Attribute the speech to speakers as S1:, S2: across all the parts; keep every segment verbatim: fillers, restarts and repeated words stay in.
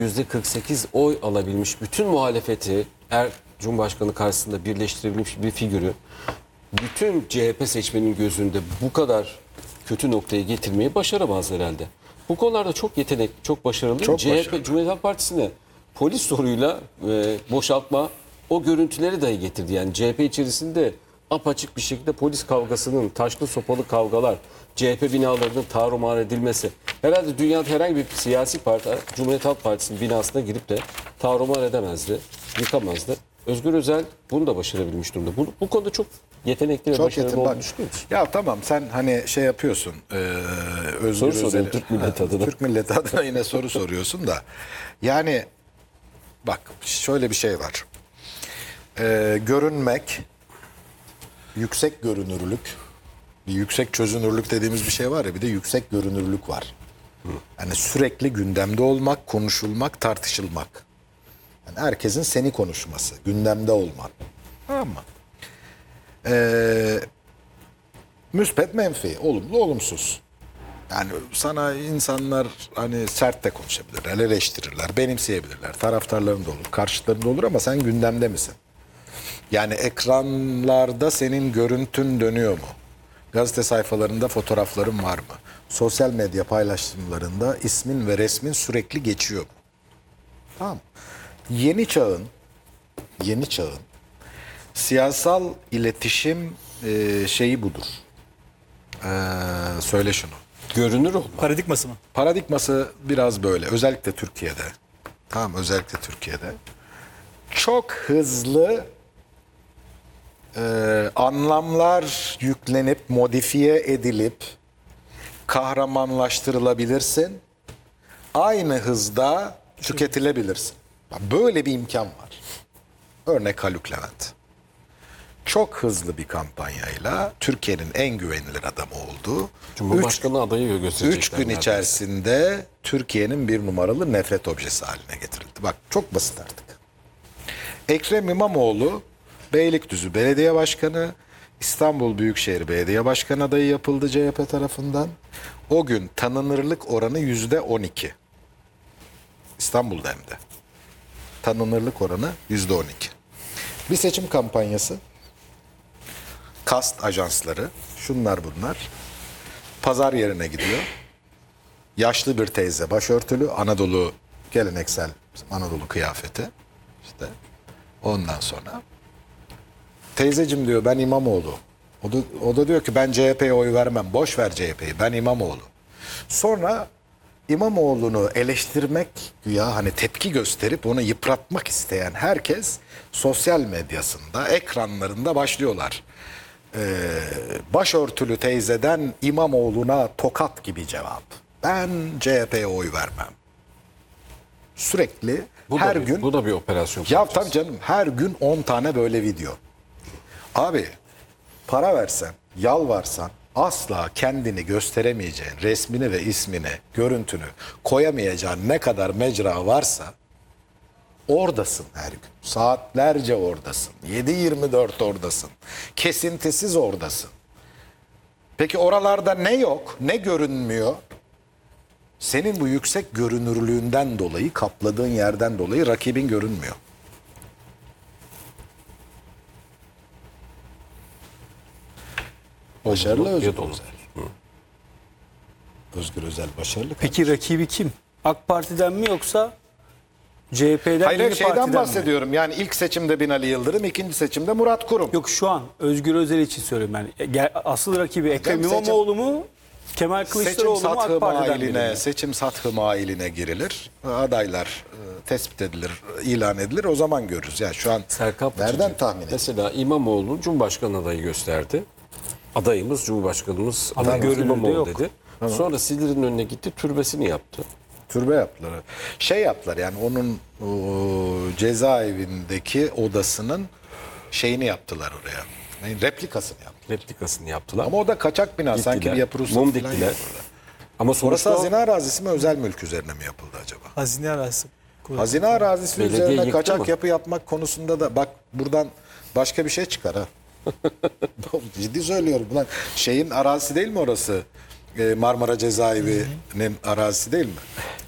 S1: yüzde kırk sekiz oy alabilmiş, bütün muhalefeti er Cumhurbaşkanı karşısında birleştirebilmiş bir figürü bütün C H P seçmenin gözünde bu kadar kötü noktaya getirmeyi başaramaz herhalde. Bu konularda çok yetenek, çok başarılı.
S2: Çok
S1: C H P,
S2: başarılı.
S1: Cumhuriyet Halk Partisi'ne polis soruyla e, boşaltma o görüntüleri dahi getirdi. Yani C H P içerisinde apaçık bir şekilde polis kavgasının, taşlı sopalı kavgalar, C H P binalarının tarumar edilmesi. Herhalde dünyada herhangi bir siyasi parti Cumhuriyet Halk Partisi'nin binasına girip de tarumar edemezdi, yıkamazdı. Özgür Özel bunu da başarabilmiş durumda. Bu, bu konuda çok yetenekli ve
S2: Çok
S1: başarılı
S2: yetin,
S1: olduğunu
S2: bak.
S1: düşünüyor musun?
S2: Ya tamam, sen hani şey yapıyorsun. E, Özgür
S1: Soru soruyorum
S2: Özel'e-
S1: Türk milleti
S2: Ha,
S1: adına.
S2: Türk milleti adına yine soru soruyorsun da. Yani bak, şöyle bir şey var. E, görünmek, yüksek görünürlük, bir yüksek çözünürlük dediğimiz bir şey var ya, bir de yüksek görünürlük var. Yani sürekli gündemde olmak, konuşulmak, tartışılmak. Yani herkesin seni konuşması, gündemde olman. Tamam mı? Ee, müspet, menfi, olumlu, olumsuz. Yani sana insanlar hani sert de konuşabilirler, eleştirirler, benimseyebilirler. Taraftarların da olur, karşıtların da olur ama sen gündemde misin? Yani ekranlarda senin görüntün dönüyor mu? Gazete sayfalarında fotoğrafların var mı? Sosyal medya paylaşımlarında ismin ve resmin sürekli geçiyor mu? Tamam. Yeni çağın, yeni çağın siyasal iletişim e, şeyi budur. Ee, söyle şunu.
S1: Görünür olmak.
S3: Paradigması mı?
S2: Paradigması biraz böyle. Özellikle Türkiye'de. Tamam, özellikle Türkiye'de. Çok hızlı e, anlamlar yüklenip, modifiye edilip kahramanlaştırılabilirsin. Aynı hızda tüketilebilirsin. Böyle bir imkan var. Örnek Haluk Levent. Çok hızlı bir kampanyayla Türkiye'nin en güvenilir adamı oldu.
S1: Cumhurbaşkanı adayı gösterecekler.
S2: Üç gün
S1: neredeyse.
S2: içerisinde Türkiye'nin bir numaralı nefret objesi haline getirildi. Bak, çok basit artık. Ekrem İmamoğlu Beylikdüzü Belediye Başkanı, İstanbul Büyükşehir Belediye Başkanı adayı yapıldı C H P tarafından. O gün tanınırlık oranı yüzde on iki. İstanbul'da hem de. Tanınırlık oranı yüzde on iki. Bir seçim kampanyası, kast ajansları, şunlar bunlar, pazar yerine gidiyor. Yaşlı bir teyze, başörtülü, Anadolu geleneksel Anadolu kıyafeti. İşte ondan sonra teyzecim diyor, ben İmamoğlu. O da, o da diyor ki ben C H P'ye oy vermem. Boş ver C H P'yi, ben İmamoğlu. Sonra İmamoğlu'nu eleştirmek, güya hani tepki gösterip onu yıpratmak isteyen herkes sosyal medyasında, ekranlarında başlıyorlar. Ee, başörtülü teyzeden İmamoğlu'na tokat gibi cevap. Ben C H P'ye oy vermem. Sürekli
S1: Bu
S2: her
S1: da bir,
S2: gün.
S1: bu da bir operasyon.
S2: Ya
S1: parçası.
S2: tabii canım, her gün on tane böyle video. Abi, para versen, yalvarsan asla kendini gösteremeyeceğin, resmini ve ismini, görüntünü koyamayacağın ne kadar mecra varsa oradasın her gün. Saatlerce oradasın. yedi yirmi dört oradasın. Kesintisiz oradasın. Peki oralarda ne yok, ne görünmüyor? Senin bu yüksek görünürlüğünden dolayı, kapladığın yerden dolayı rakibin görünmüyor. Başarılı
S1: Ya
S2: Özgür
S1: da olur.
S2: Özel. Özgür Özel başarılı.
S3: Peki rakibi kim? AK Parti'den mi yoksa C H P'den
S2: Hayır,
S3: yeni
S2: şeyden
S3: partiden mi?
S2: bahsediyorum. Yani ilk seçimde Binali Yıldırım, ikinci seçimde Murat Kurum.
S3: Yok, şu an Özgür Özel için söylüyorum yani. Gel- Asıl rakibi Ekrem
S2: seçim-
S3: İmamoğlu mu? Kemal
S2: Seçim
S3: Kılıçdaroğlu mu?
S2: sathı
S3: AK Parti'den biri
S2: mailine,
S3: mi?
S2: seçim sathı mailine girilir. Adaylar e, tespit edilir, ilan edilir. O zaman görürüz. Yani şu an
S1: Serkan
S2: nereden
S1: Paçacı,
S2: tahmin edin?
S1: mesela İmamoğlu Cumhurbaşkanı adayı gösterdi. Adayımız Cumhurbaşkanımız
S3: Ama
S1: adayımız
S3: görünürde
S1: İmamoğlu
S3: yok.
S1: dedi. Sonra Silivri'nin önüne gitti, türbesini yaptı.
S2: Türbe yaptılar. Şey yaptılar, yani onun o, cezaevindeki odasının şeyini yaptılar oraya. Yani replikasını yaptılar.
S1: Replikasını yaptılar.
S2: Ama o da kaçak bina. Sanki
S1: Gittiler,
S2: bir yapı ruhsatı
S1: mum
S2: falan
S1: diktiler.
S2: yaptılar.
S1: Ama
S2: Orası
S1: sonuçta
S2: hazine arazisi mi, özel mülk üzerine mi yapıldı acaba?
S4: Hazine arası.
S2: Hazine arazisi
S1: Belediye
S2: üzerine
S1: yıktı
S2: kaçak
S1: mı?
S2: yapı yapmak konusunda da bak, buradan başka bir şey çıkar ha. Ciddi söylüyorum. Ulan şeyin arazisi değil mi orası? Ee, Marmara Cezaevi'nin arazisi değil mi?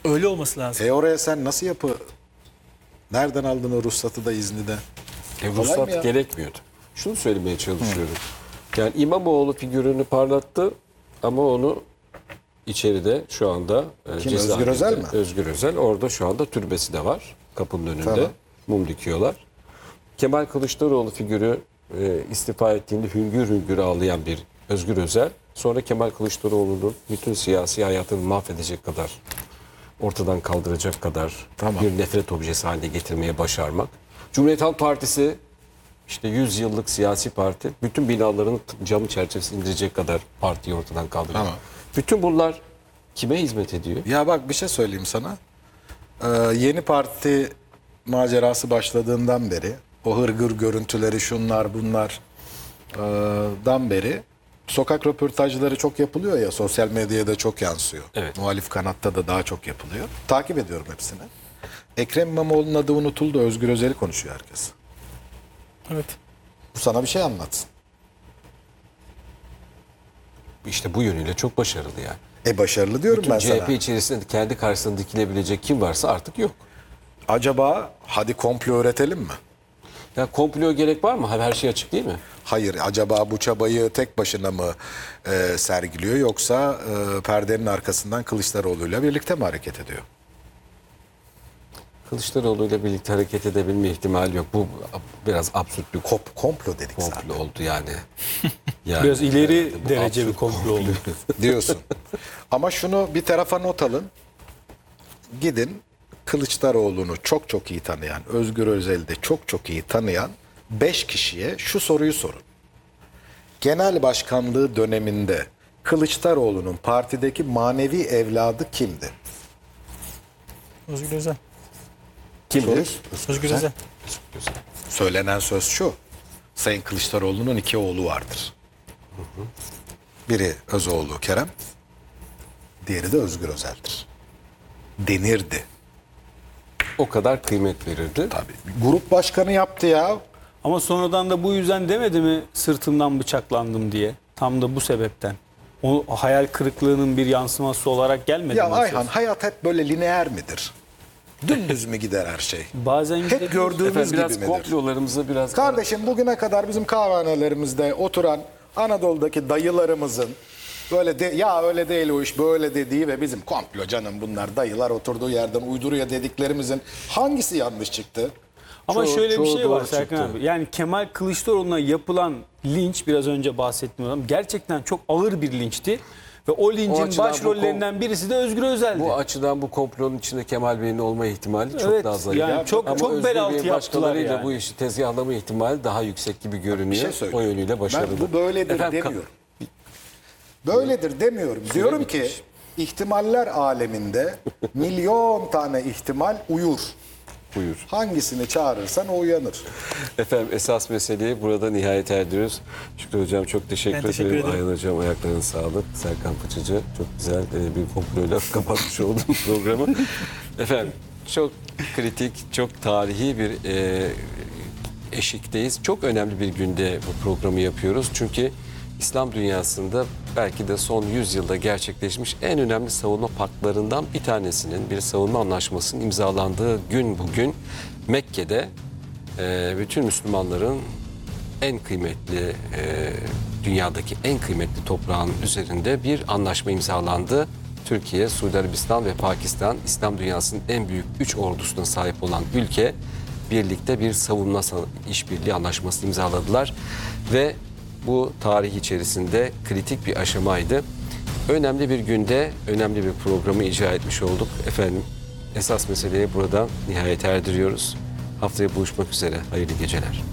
S4: Öyle olması lazım.
S2: E oraya sen nasıl yapı... Nereden aldın o ruhsatı da izni de?
S1: E,
S2: Kolay mı ya?
S1: ruhsat gerekmiyordu. Şunu söylemeye çalışıyorum. Yani İmamoğlu figürünü parlattı ama onu içeride şu anda e,
S2: Kim,
S1: cezaevinde.
S2: Özgür Özel mi?
S1: Özgür Özel. Orada şu anda türbesi de var. Kapının önünde.
S2: Tamam.
S1: Mum dikiyorlar. Kemal Kılıçdaroğlu figürü e, istifa ettiğinde hüngür hüngür ağlayan bir Özgür Özel. Sonra Kemal Kılıçdaroğlu'nun bütün siyasi hayatını mahvedecek kadar, ortadan kaldıracak kadar
S2: Tamam.
S1: bir nefret objesi haline getirmeye başarmak. Cumhuriyet Halk Partisi işte yüz yıllık siyasi parti, bütün binaların camı çerçevesi indirecek kadar partiyi ortadan kaldırıyor.
S2: Tamam.
S1: Bütün bunlar kime hizmet ediyor?
S2: Ya bak bir şey söyleyeyim sana. Ee, yeni parti macerası başladığından beri o hırgür görüntüleri şunlar bunlar e, dan beri sokak röportajları çok yapılıyor ya, sosyal medyada çok yansıyor.
S1: Evet.
S2: Muhalif kanatta da daha çok yapılıyor. Takip ediyorum hepsini. Ekrem İmamoğlu'nun adı unutuldu. Özgür Özel'i konuşuyor herkes.
S4: Evet.
S2: Bu sana bir şey anlatsın.
S1: İşte bu yönüyle çok başarılı yani.
S2: E başarılı diyorum
S1: Bütün
S2: ben
S1: C H P
S2: sana.
S1: içerisinde kendi karşısında dikilebilecek kim varsa artık yok.
S2: Acaba hadi komplo öğretelim mi?
S1: Ya komplo gerek var mı? Her şey açık değil mi?
S2: Hayır, acaba bu çabayı tek başına mı e, sergiliyor yoksa e, perdenin arkasından Kılıçdaroğlu'yla birlikte mi hareket ediyor?
S1: Kılıçdaroğlu ile birlikte hareket edebilme ihtimali yok. Bu biraz absürt bir
S2: Kop, komplo dedik zaten.
S1: komplo oldu yani. yani
S3: Biraz ileri
S1: yani bu
S3: derece bir
S1: absürt
S3: komplo oldu.
S2: Diyorsun. Ama şunu bir tarafa not alın. Gidin Kılıçdaroğlu'nu çok çok iyi tanıyan, Özgür Özel'i de çok çok iyi tanıyan beş kişiye şu soruyu sorun. Genel başkanlığı döneminde Kılıçdaroğlu'nun partideki manevi evladı kimdi?
S4: Özgür Özel.
S1: Kimdir?
S4: Özgür Özel.
S1: Güzel.
S2: Söylenen söz şu. Sayın Kılıçdaroğlu'nun iki oğlu vardır. Biri Özoğlu Kerem, diğeri de Özgür Özel'dir. Denirdi.
S1: O kadar kıymet verirdi.
S2: Tabii. Grup başkanı yaptı ya.
S3: Ama sonradan da bu yüzden demedi mi sırtımdan bıçaklandım diye. Tam da bu sebepten. O hayal kırıklığının bir yansıması olarak gelmedi
S2: Ya
S3: mi o
S2: Ayhan,
S3: söz?
S2: hayat hep böyle lineer midir? Dümdüz mü gider her şey?
S3: Bazen
S2: Hep
S3: gidebilir.
S2: gördüğümüz
S1: Efendim
S2: gibi
S1: biraz
S2: midir?
S1: komplolarımızı biraz...
S2: Kardeşim bugüne kadar bizim kahvanelerimizde oturan Anadolu'daki dayılarımızın böyle de, ya öyle değil o iş böyle dediği ve bizim komplo canım bunlar dayılar oturduğu yerden uyduruyor dediklerimizin hangisi yanlış çıktı?
S3: Ama
S1: Çoğu-
S3: şöyle bir
S1: çoğu
S3: şey var
S1: doğru
S3: Serkan
S1: çıktı.
S3: abi. Yani Kemal Kılıçdaroğlu'na yapılan linç, biraz önce bahsettiğim adam, gerçekten çok ağır bir linçti. Ve o
S1: O
S3: lincin
S1: açıdan bu
S3: başrollerinden birisi de Özgür Özel'di.
S1: Bu açıdan bu komplonun içinde Kemal Bey'in olma ihtimali çok
S3: Evet,
S1: daha zayıf.
S3: yani çok-
S1: Ama
S3: çok
S1: Özgür
S3: bel altı
S1: Bey'in
S3: yaptılar
S1: başkalarıyla
S3: yani.
S1: bu işi tezgahlama ihtimali daha yüksek gibi görünüyor.
S2: Bir şey
S1: o
S2: söyleyeyim.
S1: yönüyle başarılı.
S2: Ben bu böyledir
S1: Efendim, ka-
S2: demiyorum. Böyledir demiyorum. Diyorum ki
S1: bitmiş.
S2: ihtimaller aleminde milyon tane ihtimal uyur.
S1: Buyur.
S2: Hangisini çağırırsan o uyanır.
S1: Efendim esas meseleyi burada nihayet erdiriyoruz. Şükrü Hocam çok teşekkür,
S4: Ben teşekkür
S1: ederim.
S4: ederim.
S1: Ayhan Hocam ayaklarına sağlık. Serkan Fıçıcı çok güzel e, bir komployla kapatmış oldum programı. Efendim çok kritik, çok tarihi bir e, eşikteyiz. Çok önemli bir günde bu programı yapıyoruz. Çünkü İslam dünyasında belki de son yüz yılda gerçekleşmiş en önemli savunma paktlarından bir tanesinin, bir savunma anlaşmasının imzalandığı gün bugün Mekke'de e, bütün Müslümanların en kıymetli, e, dünyadaki en kıymetli toprağın üzerinde bir anlaşma imzalandı. Türkiye, Suudi Arabistan ve Pakistan, İslam dünyasının en büyük üç ordusuna sahip olan ülke birlikte bir savunma işbirliği anlaşması imzaladılar ve bu tarih içerisinde kritik bir aşamaydı. Önemli bir günde önemli bir programı icra etmiş olduk. Efendim esas meseleyi burada nihayet erdiriyoruz. Haftaya buluşmak üzere. Hayırlı geceler.